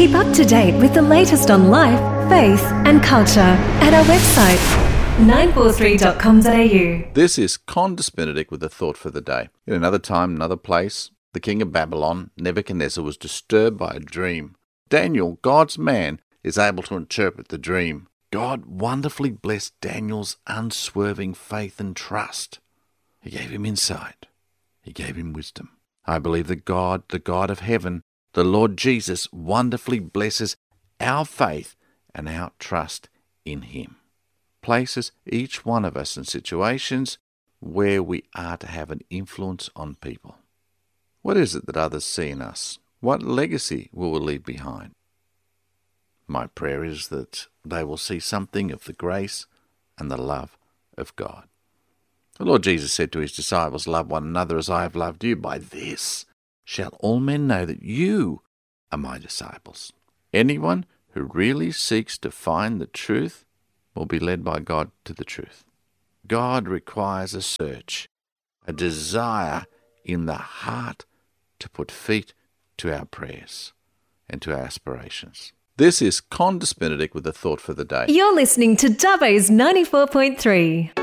Keep up to date with the latest on life, faith and culture at our website 943.com.au. This is Condis Benedict with a thought for the day. In another time, another place, the king of Babylon, Nebuchadnezzar, was disturbed by a dream. Daniel, God's man, is able to interpret the dream. God wonderfully blessed Daniel's unswerving faith and trust. He gave him insight. He gave him wisdom. I believe that God, the God of heaven, the Lord Jesus, wonderfully blesses our faith and our trust in him. Places each one of us in situations where we are to have an influence on people. What is it that others see in us? What legacy will we leave behind? My prayer is that they will see something of the grace and the love of God. The Lord Jesus said to his disciples, "Love one another as I have loved you. By this shall all men know that you are my disciples." Anyone who really seeks to find the truth will be led by God to the truth. God requires a search, a desire in the heart to put feet to our prayers and to our aspirations. This is Condis Benedict with a thought for the day. You're listening to Dubbo's 94.3.